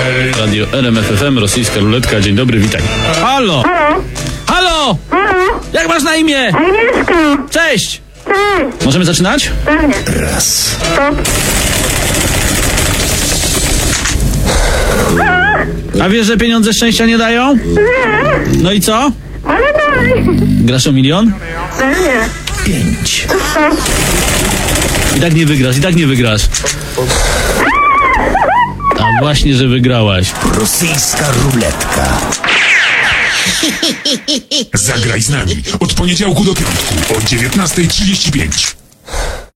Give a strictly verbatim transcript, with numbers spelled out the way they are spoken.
Radio R M F F M, rosyjska ruletka. Dzień dobry, witaj. Halo! Halo? Halo! Halo? Jak masz na imię? Agnieszka! Cześć! Cześć! Możemy zaczynać? Pewnie. Raz. Stop. A wiesz, że pieniądze szczęścia nie dają? Nie, No i co? ale dalej. Grasz o milion? Pewnie. Pięć. Stop. I tak nie wygrasz, i tak nie wygrasz. A właśnie, że wygrałaś. Rosyjska ruletka. Zagraj z nami od poniedziałku do piątku o dziewiętnasta trzydzieści pięć.